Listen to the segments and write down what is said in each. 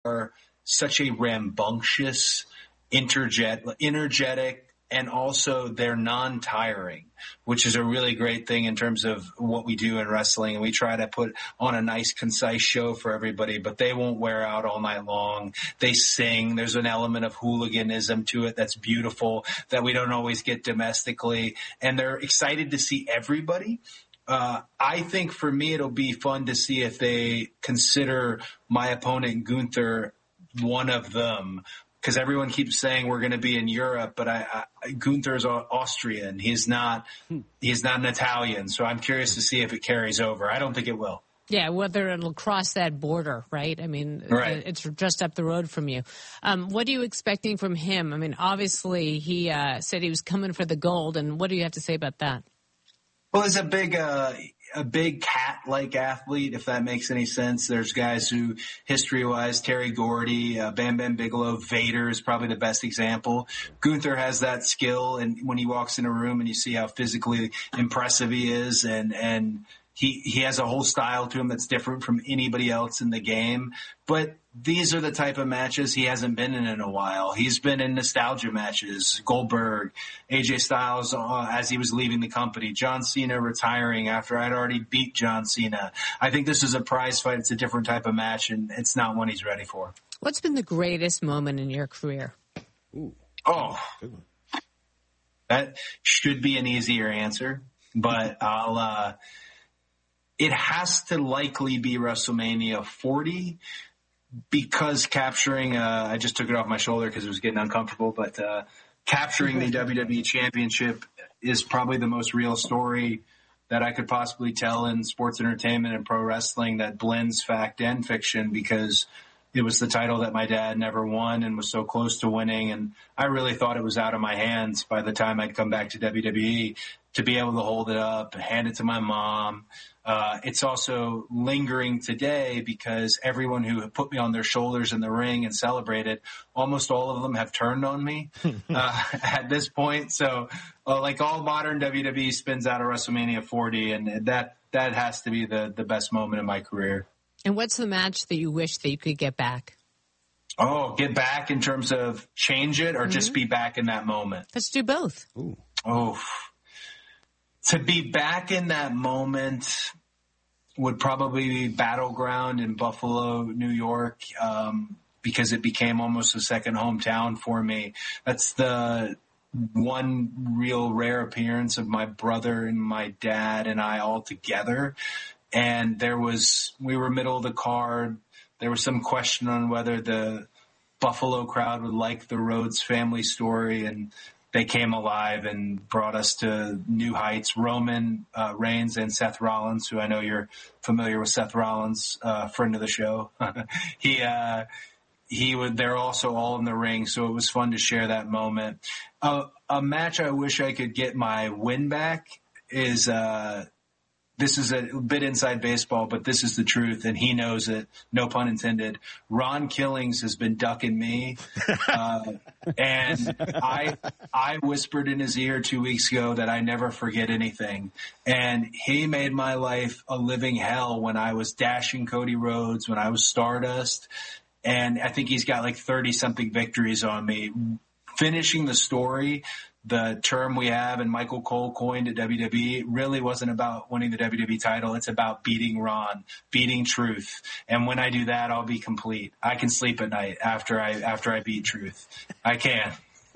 are such a rambunctious, energetic, and also they're non-tiring, which is a really great thing in terms of what we do in wrestling. And we try to put on a nice, concise show for everybody, but they won't wear out all night long. They sing. There's an element of hooliganism to it that's beautiful that we don't always get domestically. And they're excited to see everybody. I think for me, it'll be fun to see if they consider my opponent, Gunther, one of them. Because everyone keeps saying we're going to be in Europe, but Gunther's Austrian. He's not an Italian. So I'm curious to see if it carries over. I don't think it will. Yeah, whether it'll cross that border, right? I mean, right. It's just up the road from you. What are you expecting from him? I mean, obviously he said he was coming for the gold, and what do you have to say about that? Well, he's a big cat-like athlete, if that makes any sense. There's guys who, history-wise, Terry Gordy, Bam Bam Bigelow, Vader is probably the best example. Gunther has that skill, and when he walks in a room and you see how physically impressive he is, and he has a whole style to him that's different from anybody else in the game. But these are the type of matches he hasn't been in a while. He's been in nostalgia matches, Goldberg, AJ Styles as he was leaving the company, John Cena retiring after I'd already beat John Cena. I think this is a prize fight. It's a different type of match, and it's not one he's ready for. What's been the greatest moment in your career? Ooh. Oh, that should be an easier answer, but it has to likely be WrestleMania 40 because capturing, I just took it off my shoulder because it was getting uncomfortable, but capturing the WWE Championship is probably the most real story that I could possibly tell in sports entertainment and pro wrestling that blends fact and fiction, because it was the title that my dad never won and was so close to winning. And I really thought it was out of my hands by the time I'd come back to WWE. To be able to hold it up, hand it to my mom. It's also lingering today because everyone who put me on their shoulders in the ring and celebrated, almost all of them have turned on me at this point. So like all modern WWE spins out of WrestleMania 40, and that has to be the best moment in my career. And what's the match that you wish that you could get back? Oh, get back in terms of change it or just be back in that moment? Let's do both. Ooh. Oh, to be back in that moment would probably be Battleground in Buffalo, New York, because it became almost a second hometown for me. That's the one real rare appearance of my brother and my dad and I all together. And we were middle of the card. There was some question on whether the Buffalo crowd would like the Rhodes family story, and they came alive and brought us to new heights. Roman Reigns and Seth Rollins, who I know you're familiar with Seth Rollins, friend of the show. They're also all in the ring, so it was fun to share that moment. A match I wish I could get my win back is, this is a bit inside baseball, but this is the truth, and he knows it. No pun intended. Ron Killings has been ducking me, and I whispered in his ear 2 weeks ago that I never forget anything. And he made my life a living hell when I was dashing Cody Rhodes, when I was Stardust, and I think he's got like 30-something victories on me. Finishing the story, the term we have and Michael Cole coined at WWE, really wasn't about winning the WWE title. It's about beating Ron, beating Truth. And when I do that, I'll be complete. I can sleep at night after I beat Truth. I can.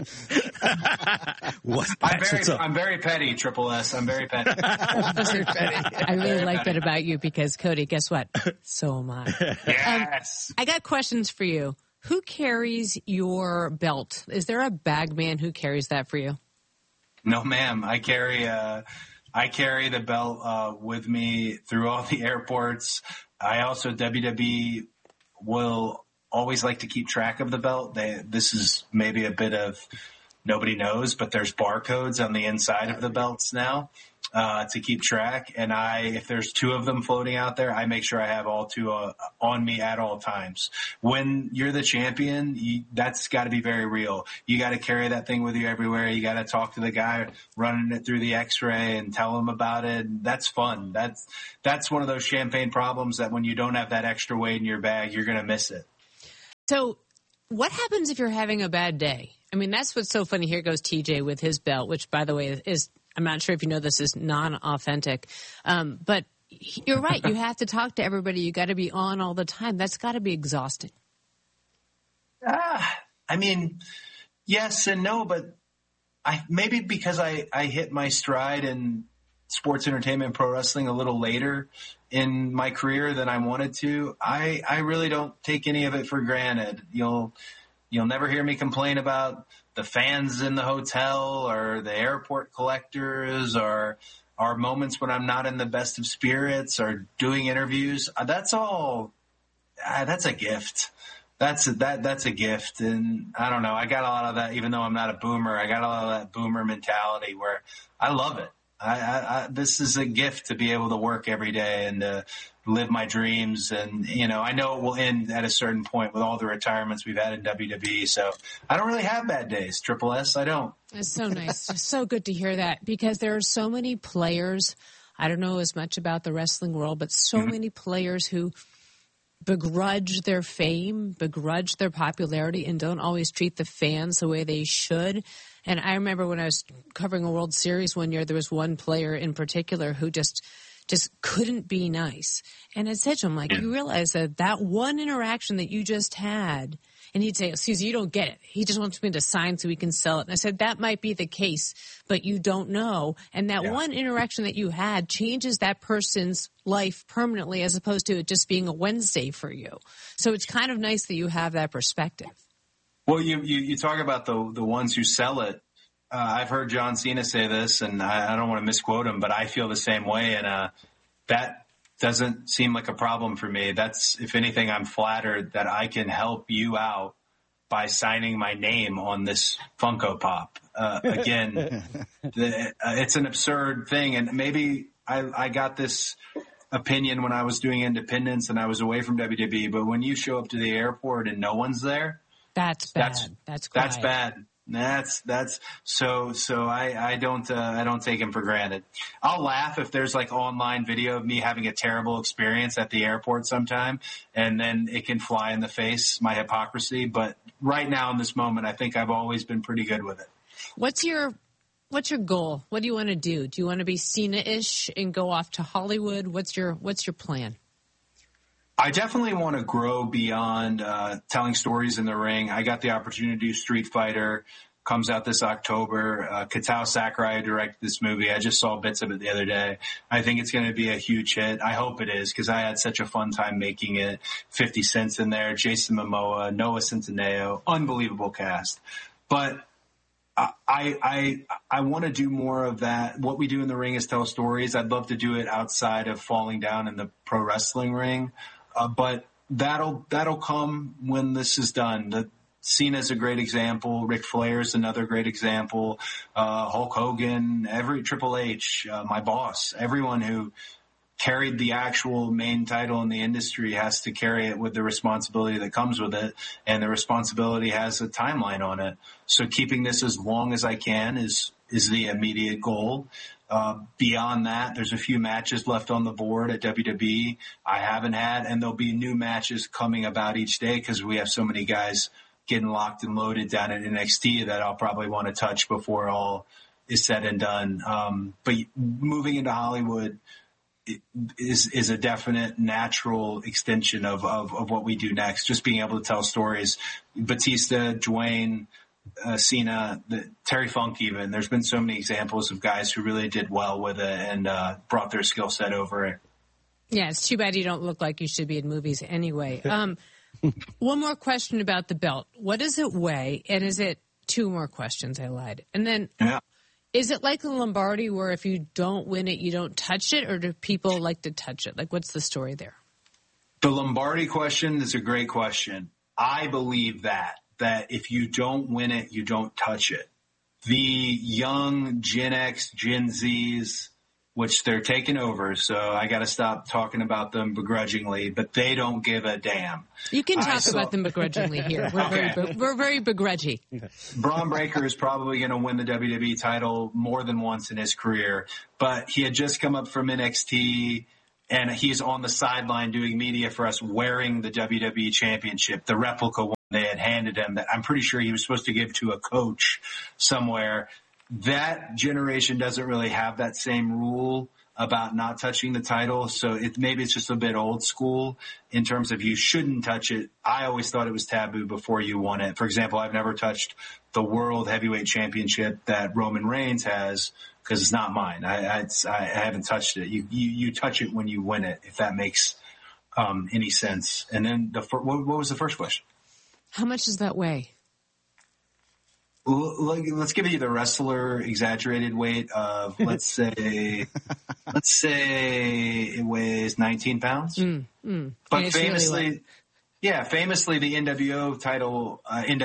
I'm very petty, Triple S. I'm very petty. I really like that about you because, Cody, guess what? So am I. Yes. I got questions for you. Who carries your belt? Is there a bag man who carries that for you? No, ma'am. I carry the belt with me through all the airports. I also, WWE will always like to keep track of the belt. This is maybe a bit of nobody knows, but there's barcodes on the inside of the belts now to keep track. And if there's two of them floating out there, I make sure I have all two on me at all times. When you're the champion, that's got to be very real. You got to carry that thing with you everywhere. You got to talk to the guy running it through the X-ray and tell him about it. That's fun. That's one of those champagne problems that when you don't have that extra weight in your bag, you're going to miss it. So what happens if you're having a bad day? I mean, that's what's so funny. Here goes TJ with his belt, which, by the way, is, I'm not sure if you know this, is non-authentic. But you're right. You have to talk to everybody. You got to be on all the time. That's got to be exhausting. I mean, yes and no, but maybe because I hit my stride in sports entertainment and pro wrestling a little later in my career than I wanted to, I really don't take any of it for granted. You'll never hear me complain about the fans in the hotel or the airport collectors or our moments when I'm not in the best of spirits or doing interviews. That's all. That's a gift. That's a gift. And I don't know. I got a lot of that, even though I'm not a boomer. I got a lot of that boomer mentality where I love it. This is a gift to be able to work every day and to live my dreams. And, I know it will end at a certain point with all the retirements we've had in WWE. So I don't really have bad days. Triple S, I don't. It's so nice. It's so good to hear that, because there are so many players. I don't know as much about the wrestling world, but so many players who begrudge their fame, begrudge their popularity, and don't always treat the fans the way they should. And I remember when I was covering a World Series one year, there was one player in particular who just couldn't be nice. And I said to him, like, you realize that one interaction that you just had, and he'd say, Susie, you don't get it. He just wants me to sign so we can sell it. And I said, that might be the case, but you don't know. And that one interaction that you had changes that person's life permanently, as opposed to it just being a Wednesday for you. So it's kind of nice that you have that perspective. Well, you talk about the ones who sell it. I've heard John Cena say this, and I don't want to misquote him, but I feel the same way. And that doesn't seem like a problem for me. That's, if anything, I'm flattered that I can help you out by signing my name on this Funko Pop. Again, it's an absurd thing. And maybe I got this opinion when I was doing independence and I was away from WWE, but when you show up to the airport and no one's there, that's bad. That's bad. That's so I don't take him for granted. I'll laugh if there's like online video of me having a terrible experience at the airport sometime, and then it can fly in the face, my hypocrisy. But right now in this moment, I think I've always been pretty good with it. What's your goal? What do you want to do? Do you want to be Cena-ish and go off to Hollywood? What's your plan? I definitely want to grow beyond telling stories in the ring. I got the opportunity to do Street Fighter. Comes out this October. Katao Sakurai directed this movie. I just saw bits of it the other day. I think it's going to be a huge hit. I hope it is, because I had such a fun time making it. 50 Cent's in there, Jason Momoa, Noah Centineo, unbelievable cast. But I want to do more of that. What we do in the ring is tell stories. I'd love to do it outside of falling down in the pro wrestling ring. But that'll come when this is done. Cena's a great example. Ric Flair's another great example. Hulk Hogan, Triple H, my boss, everyone who carried the actual main title in the industry has to carry it with the responsibility that comes with it. And the responsibility has a timeline on it. So keeping this as long as I can is the immediate goal. Beyond that, there's a few matches left on the board at WWE I haven't had, and there'll be new matches coming about each day because we have so many guys getting locked and loaded down at NXT that I'll probably want to touch before all is said and done. But moving into Hollywood is a definite natural extension of what we do next. Just being able to tell stories. Batista, Dwayne, Cena, Terry Funk even. There's been so many examples of guys who really did well with it and brought their skill set over it. Yeah, it's too bad you don't look like you should be in movies anyway. One more question about the belt. What does it weigh? And is it two more questions? I lied. And then is it like the Lombardi where if you don't win it, you don't touch it? Or do people like to touch it? Like, what's the story there? The Lombardi question is a great question. I believe that if you don't win it, you don't touch it. The young Gen X, Gen Zs, which they're taking over, so I got to stop talking about them begrudgingly, but they don't give a damn. You can talk about them begrudgingly here. We're very begrudgy. Braun Breaker is probably going to win the WWE title more than once in his career, but he had just come up from NXT. and he's on the sideline doing media for us wearing the WWE Championship, the replica one they had handed him that I'm pretty sure he was supposed to give to a coach somewhere. That generation doesn't really have that same rule about not touching the title. So maybe it's just a bit old school in terms of you shouldn't touch it. I always thought it was taboo before you won it. For example, I've never touched the World Heavyweight Championship that Roman Reigns has because it's not mine. I haven't touched it. You touch it when you win it, if that makes any sense. And then what was the first question? How much does that weigh? Let's give you the wrestler exaggerated weight of, let's say it weighs 19 pounds. But famously, famously the NWO title,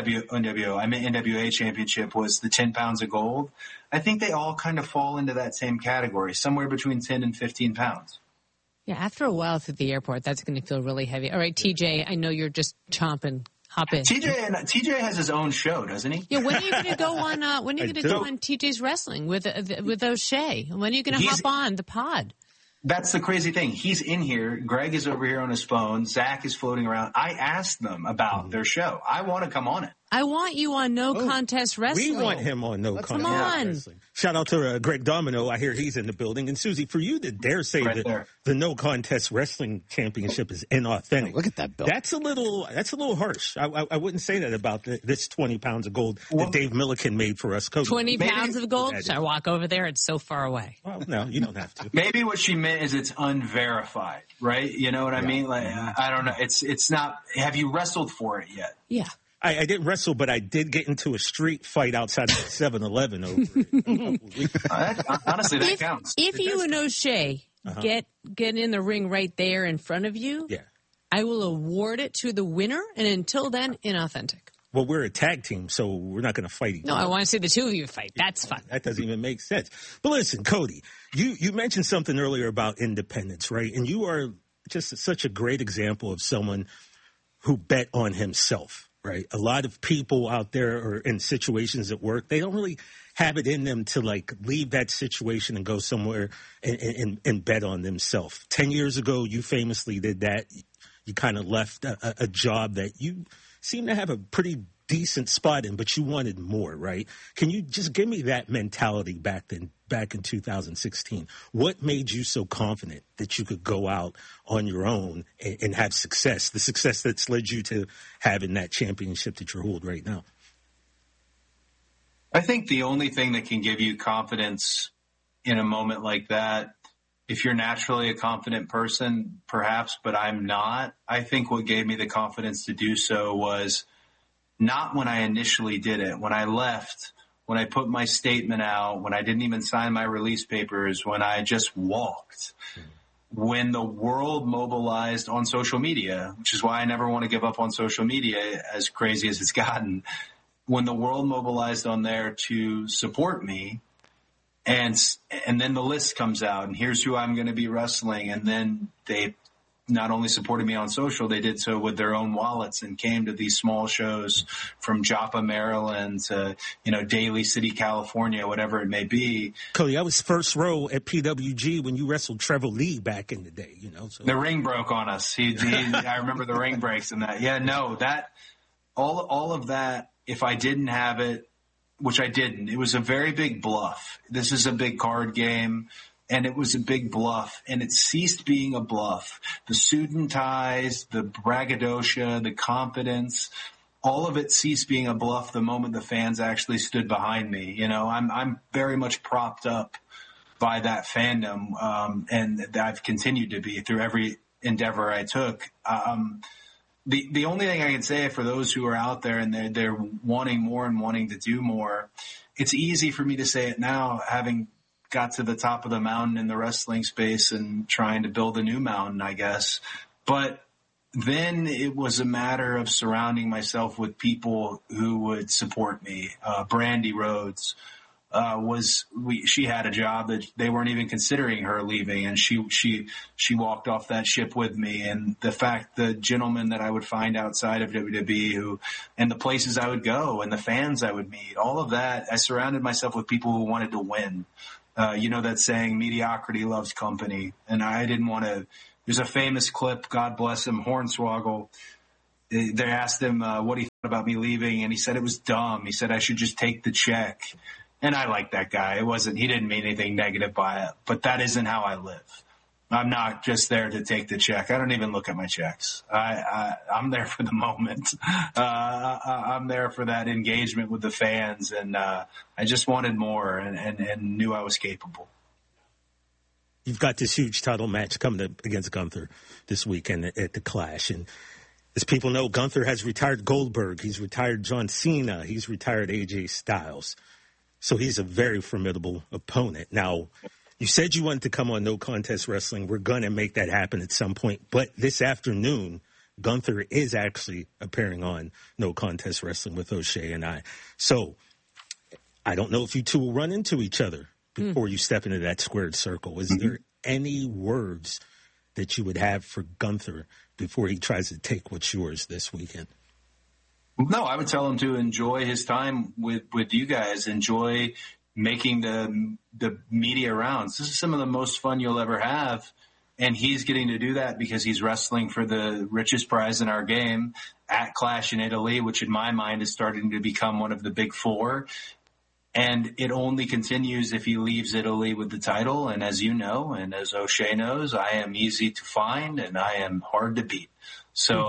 NWA championship was the 10 pounds of gold. I think they all kind of fall into that same category, somewhere between 10 and 15 pounds. Yeah, after a while through the airport, that's going to feel really heavy. All right, TJ, I know you're just chomping. Hop in. TJ has his own show, doesn't he? Yeah. When are you going to go on? When are you going to go on TJ's Wrestling with O'Shea? When are you going to hop on the pod? That's the crazy thing. He's in here. Greg is over here on his phone. Zach is floating around. I asked them about their show. I want to come on it. I want you on No Contest Wrestling. We want him on No Contest Wrestling. Shout out to Greg Domino. I hear he's in the building. And Susie, for you to dare say that the No Contest Wrestling Championship is inauthentic. Oh, look at that belt. That's a little harsh. I wouldn't say that about this 20 pounds of gold that Dave Milliken made for us. 20 pounds of gold? Should I walk over there? It's so far away. Well, no, you don't have to. Maybe what she meant is it's unverified, right? You know what I mean? Like, I don't know. It's not. Have you wrestled for it yet? Yeah. I didn't wrestle, but I did get into a street fight outside of 7-Eleven over it. Honestly, that counts. If you and O'Shea get in the ring right there in front of you, I will award it to the winner, and until then, inauthentic. Well, we're a tag team, so we're not going to fight each other. No, I want to see the two of you fight. That's fun. That doesn't even make sense. But listen, Cody, you mentioned something earlier about independence, right? And you are just such a great example of someone who bet on himself. Right. A lot of people out there are in situations at work. They don't really have it in them to like leave that situation and go somewhere and bet on themselves. 10 years ago, you famously did that. You kind of left a job that you seem to have a pretty decent spot in, but you wanted more, right? Can you just give me that mentality back in 2016? What made you so confident that you could go out on your own and have success, the success that's led you to having that championship that you're holding right now? I think the only thing that can give you confidence in a moment like that, if you're naturally a confident person, perhaps, but I'm not, I think what gave me the confidence to do so was not when I initially did it. When I left, when I put my statement out, when I didn't even sign my release papers, when I just walked, when the world mobilized on social media, which is why I never want to give up on social media, as crazy as it's gotten, when the world mobilized on there to support me, and then the list comes out, and here's who I'm going to be wrestling, and then they not only supported me on social, they did so with their own wallets and came to these small shows from Joppa, Maryland to, Daly City, California, whatever it may be. Cody, I was first row at PWG when you wrestled Trevor Lee back in the day, So. The ring broke on us. I remember the ring breaks and that. Yeah, no, that all of that, if I didn't have it, which I didn't, it was a very big bluff. This is a big card game. And it was a big bluff, and it ceased being a bluff. The suit and ties, the braggadocio, the confidence, all of it ceased being a bluff the moment the fans actually stood behind me. I'm very much propped up by that fandom, and I've continued to be through every endeavor I took. The only thing I can say for those who are out there and they're wanting more and wanting to do more, it's easy for me to say it now, having got to the top of the mountain in the wrestling space and trying to build a new mountain, I guess. But then it was a matter of surrounding myself with people who would support me. Brandy Rhodes she had a job that they weren't even considering her leaving, and she walked off that ship with me. And the gentlemen that I would find outside of WWE and the places I would go and the fans I would meet, all of that, I surrounded myself with people who wanted to win. You know that saying, mediocrity loves company. And I didn't want to – there's a famous clip, God bless him, Hornswoggle. They asked him what he thought about me leaving, and he said it was dumb. He said I should just take the check. And I like that guy. He didn't mean anything negative by it, but that isn't how I live. I'm not just there to take the check. I don't even look at my checks. I'm there for the moment. I'm there for that engagement with the fans, and I just wanted more and knew I was capable. You've got this huge title match coming up against Gunther this weekend at the Clash, and as people know, Gunther has retired Goldberg. He's retired John Cena. He's retired AJ Styles. So he's a very formidable opponent. Now, you said you wanted to come on No Contest Wrestling. We're going to make that happen at some point. But this afternoon, Gunther is actually appearing on No Contest Wrestling with O'Shea and I. So I don't know if you two will run into each other before you step into that squared circle. Is there any words that you would have for Gunther before he tries to take what's yours this weekend? No, I would tell him to enjoy his time with you guys, enjoy making the media rounds. This is some of the most fun you'll ever have, and he's getting to do that because he's wrestling for the richest prize in our game at Clash in Italy, which in my mind is starting to become one of the big four. And it only continues if he leaves Italy with the title. And as you know, and as O'Shea knows, I am easy to find and I am hard to beat. So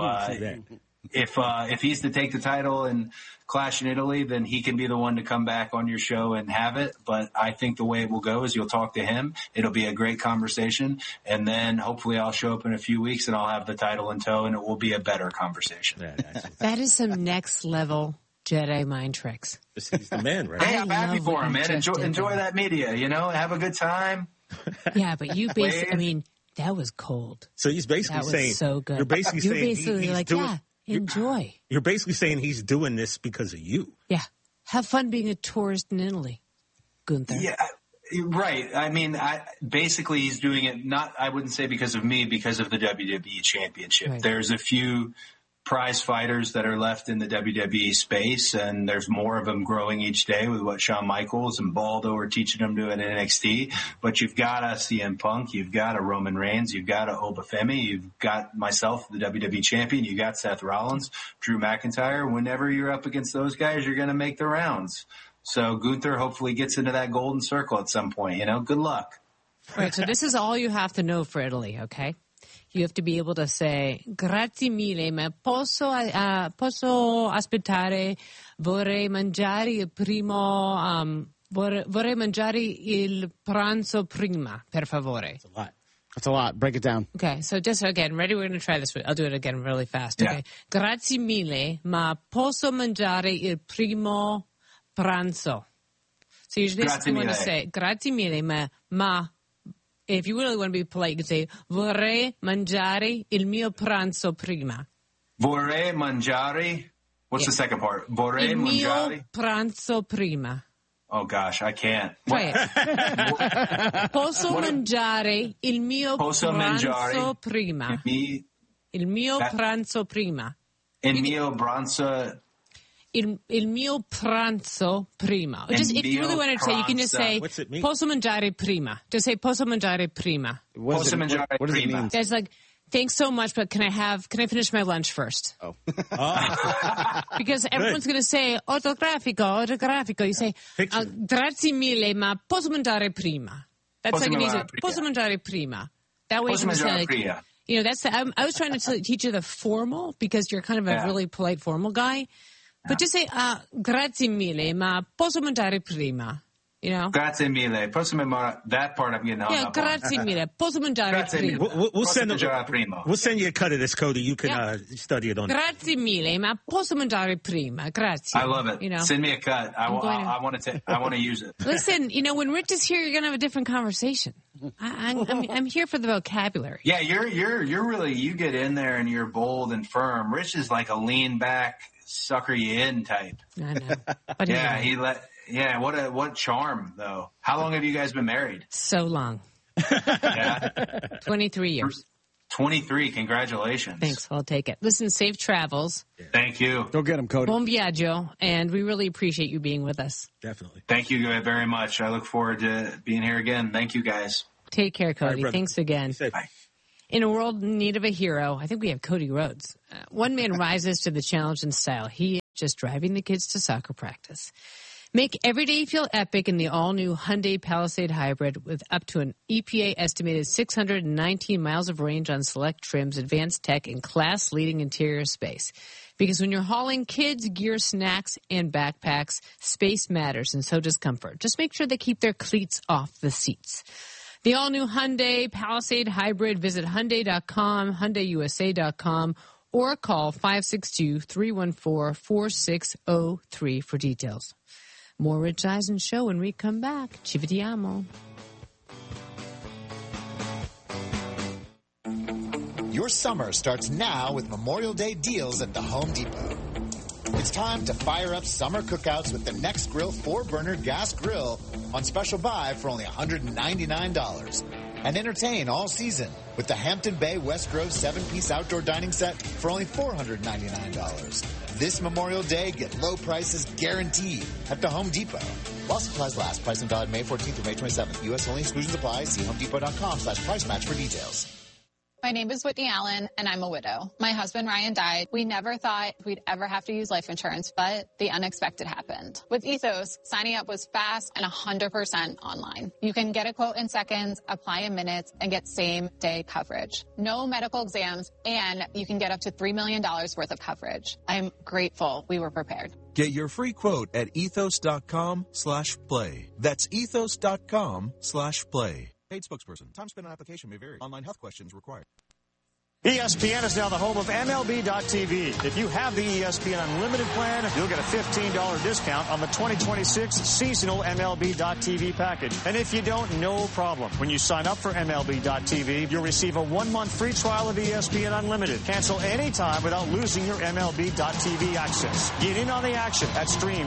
if he's to take the title and Clash in Italy, then he can be the one to come back on your show and have it. But I think the way it will go is you'll talk to him. It'll be a great conversation. And then hopefully I'll show up in a few weeks and I'll have the title in tow and it will be a better conversation. That is some next level Jedi mind tricks. He's the man, right? Hey, I'm happy for him, man. Enjoy that media, have a good time. Yeah, but you basically, that was cold. So he's basically saying, so good. You're basically saying like, doing, enjoy. You're basically saying he's doing this because of you. Yeah. Have fun being a tourist in Italy, Gunther. Yeah, right. I mean, basically he's doing it not, I wouldn't say because of me, because of the WWE Championship. Right. There's a few prize fighters that are left in the WWE space, and there's more of them growing each day with what Shawn Michaels and Baldo are teaching them to in NXT. But you've got a CM Punk, you've got a Roman Reigns, you've got a Obafemi, you've got myself, the WWE champion, you got Seth Rollins, Drew McIntyre. Whenever you're up against those guys, you're going to make the rounds. So Gunther hopefully gets into that golden circle at some point. Good luck. All right, so this is all you have to know for Italy, okay? You have to be able to say, grazie mille, ma posso aspettare, vorrei mangiare il pranzo prima, per favore. That's a lot. Break it down. Okay, so just again, ready? We're going to try this. I'll do it again really fast, okay? Yeah. Grazie mille, ma posso mangiare il primo pranzo. So you basically want to say, grazie mille, ma if you really want to be polite, you can say, vorrei mangiare il mio pranzo prima. Vorrei mangiare? What's the second part? Vorrei il mangiare? Mio pranzo prima. Oh, gosh, I can't. Try it. Posso mangiare il mio pranzo prima. Il mio pranzo prima. Il mio pranzo... Il mio pranzo prima. Just if you really want to say, you can just say posso mangiare prima. Just say posso mangiare prima. What does it mean? That's like, thanks so much, but can I finish my lunch first? Oh. Because everyone's going to say autografico. You say grazie mille, ma posso mangiare prima. That's like an easy. Posso mangiare prima. That way you can say like, that's I was trying to teach you the formal because you're kind of a really polite formal guy. But just say, grazie mille, ma posso mangiare prima, Grazie mille. Posso mangiare, that part I'm getting hung up on. Grazie mille. Posso mangiare prima. We'll send you a cut of this, Cody. You can study it on. Grazie mille, ma posso mangiare prima. Grazie. I love it. Send me a cut. I want to use it. Listen, when Rich is here, you're going to have a different conversation. I'm here for the vocabulary. Yeah, you're really, you get in there and you're bold and firm. Rich is like a lean back, sucker you in type. I know. But what charm though. How long have you guys been married? So long. Yeah. 23 years. 23. Congratulations. Thanks. I'll take it. Listen, safe travels. Thank you. Go get him, Cody. Buon viaggio. And we really appreciate you being with us. Definitely. Thank you very much. I look forward to being here again. Thank you, guys. Take care, Cody. Right, thanks again. Bye. In a world in need of a hero, I think we have Cody Rhodes. One man rises to the challenge in style. He is just driving the kids to soccer practice. Make every day feel epic in the all-new Hyundai Palisade Hybrid with up to an EPA-estimated 619 miles of range on select trims, advanced tech, and class-leading interior space. Because when you're hauling kids, gear, snacks, and backpacks, space matters, and so does comfort. Just make sure they keep their cleats off the seats. The all-new Hyundai Palisade Hybrid. Visit Hyundai.com, HyundaiUSA.com, or call 562-314-4603 for details. More Rich Eisen Show when we come back. Ci vediamo. Your summer starts now with Memorial Day deals at the Home Depot. It's time to fire up summer cookouts with the Next Grill 4-burner gas grill on special buy for only $199. And entertain all season with the Hampton Bay West Grove 7-piece outdoor dining set for only $499. This Memorial Day, get low prices guaranteed at the Home Depot. While supplies last, pricing valid May 14th through May 27th. U.S. only, exclusions apply. See homedepot.com/price match for details. My name is Whitney Allen, and I'm a widow. My husband, Ryan, died. We never thought we'd ever have to use life insurance, but the unexpected happened. With Ethos, signing up was fast and 100% online. You can get a quote in seconds, apply in minutes, and get same-day coverage. No medical exams, and you can get up to $3 million worth of coverage. I'm grateful we were prepared. Get your free quote at ethos.com/play. That's ethos.com/play. Paid spokesperson. Time spent on application may vary. Online health questions required. ESPN is now the home of MLB.tv. If you have the ESPN Unlimited plan, you'll get a $15 discount on the 2026 seasonal MLB.tv package. And if you don't, no problem. When you sign up for MLB.tv, you'll receive a 1-month free trial of ESPN Unlimited. Cancel anytime without losing your MLB.tv access. Get in on the action at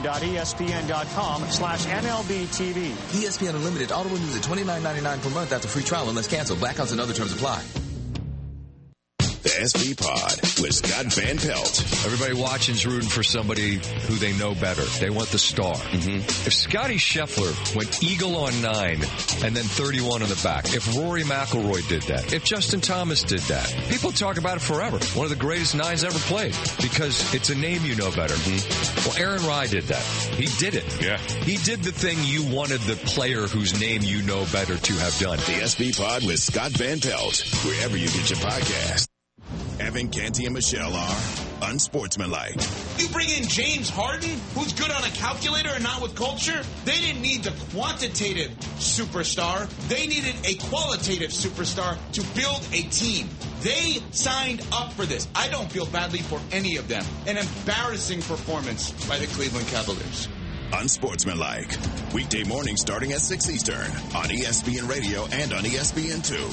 stream.espn.com/MLBTV. ESPN Unlimited auto renews at $29.99 per month after free trial unless canceled. Blackouts and other terms apply. The SV Pod with Scott Van Pelt. Everybody watching's rooting for somebody who they know better. They want the star. If Scotty Scheffler went eagle on 9 and then 31 on the back, if Rory McIlroy did that, if Justin Thomas did that, people talk about it forever. One of the greatest 9s ever played because it's a name you know better. Well, Aaron Rai did that. He did it. Yeah. He did the thing you wanted the player whose name you know better to have done. The SV Pod with Scott Van Pelt, wherever you get your podcast. Evan, Canty, and Michelle are unsportsmanlike. You bring in James Harden, who's good on a calculator and not with culture? They didn't need the quantitative superstar. They needed a qualitative superstar to build a team. They signed up for this. I don't feel badly for any of them. An embarrassing performance by the Cleveland Cavaliers. Unsportsmanlike. Weekday mornings starting at 6 Eastern on ESPN Radio and on ESPN2.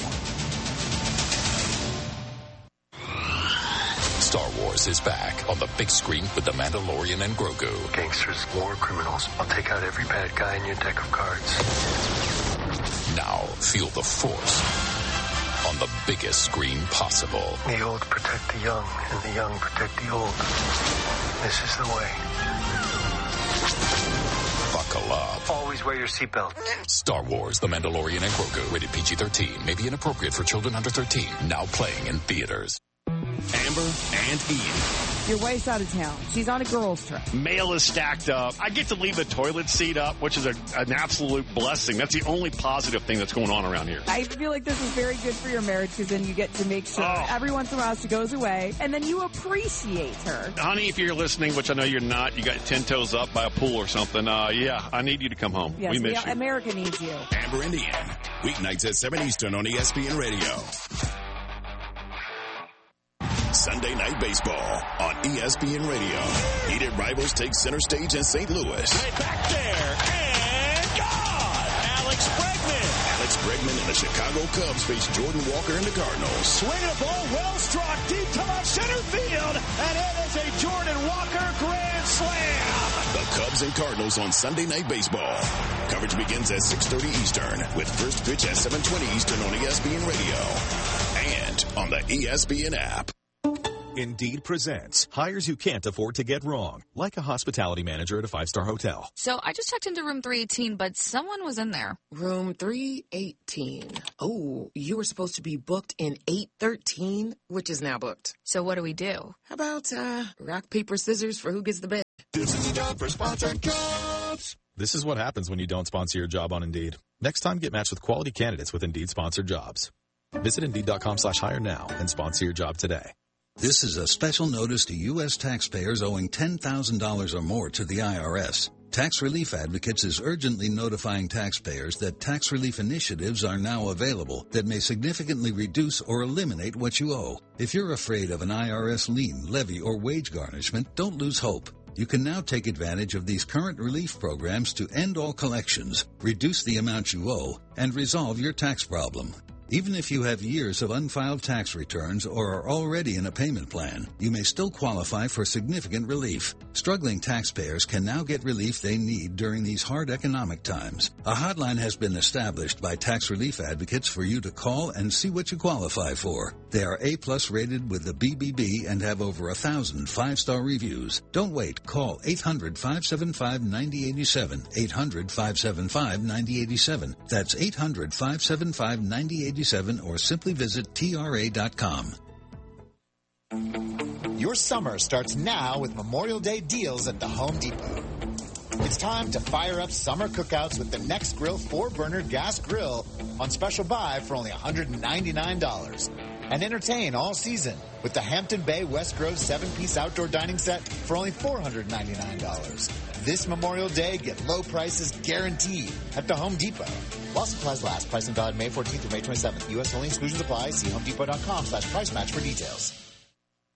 Star Wars is back on the big screen with The Mandalorian and Grogu. Gangsters, war criminals. I'll take out every bad guy in your deck of cards. Now feel the Force on the biggest screen possible. The old protect the young, and the young protect the old. This is the way. Buckle up. Always wear your seatbelt. Star Wars, The Mandalorian and Grogu. Rated PG-13. May be inappropriate for children under 13. Now playing in theaters. Amber and Ian. You're way out of town. She's on a girls' trip. Mail is stacked up. I get to leave the toilet seat up, which is an absolute blessing. That's the only positive thing that's going on around here. I feel like this is very good for your marriage because then you get to make sure every once in a while she goes away and then you appreciate her. Honey, if you're listening, which I know you're not, you got 10 toes up by a pool or something, yeah, I need you to come home. Yes, we miss you. America needs you. Amber and Ian. Weeknights at 7 Eastern on ESPN Radio. Sunday Night Baseball on ESPN Radio. Heated rivals take center stage in St. Louis. Right back there, and gone! Alex Bregman and the Chicago Cubs face Jordan Walker and the Cardinals. Swing a ball, well struck, deep to left center field, and it is a Jordan Walker grand slam! The Cubs and Cardinals on Sunday Night Baseball. Coverage begins at 6:30 Eastern with first pitch at 7:20 Eastern on ESPN Radio. And content on the ESPN app. Indeed presents hires you can't afford to get wrong, like a hospitality manager at a 5-star hotel. So I just checked into room 318, but someone was in there. Room 318. Oh, you were supposed to be booked in 813, which is now booked. So what do we do? How about rock, paper, scissors for who gets the bed? This is the job for sponsored jobs. This is what happens when you don't sponsor your job on Indeed. Next time, get matched with quality candidates with Indeed sponsored jobs. Visit Indeed.com/hire now and sponsor your job today. This is a special notice to U.S. taxpayers owing $10,000 or more to the IRS. Tax Relief Advocates is urgently notifying taxpayers that tax relief initiatives are now available that may significantly reduce or eliminate what you owe. If you're afraid of an IRS lien, levy, or wage garnishment, don't lose hope. You can now take advantage of these current relief programs to end all collections, reduce the amount you owe, and resolve your tax problem. Even if you have years of unfiled tax returns or are already in a payment plan, you may still qualify for significant relief. Struggling taxpayers can now get relief they need during these hard economic times. A hotline has been established by Tax Relief Advocates for you to call and see what you qualify for. They are A+ rated with the BBB and have over 1,000 5-star reviews. Don't wait. Call 800-575-9087. 800-575-9087. That's 800-575-9087. Or simply visit TRA.com. Your summer starts now with Memorial Day deals at the Home Depot. It's time to fire up summer cookouts with the Nextgrill 4-burner gas grill on special buy for only $199. And entertain all season with the Hampton Bay West Grove 7-piece outdoor dining set for only $499. This Memorial Day, get low prices guaranteed at the Home Depot. While supplies last, price and valid May 14th through May 27th. U.S. only, exclusions apply. See homedepot.com/price match for details.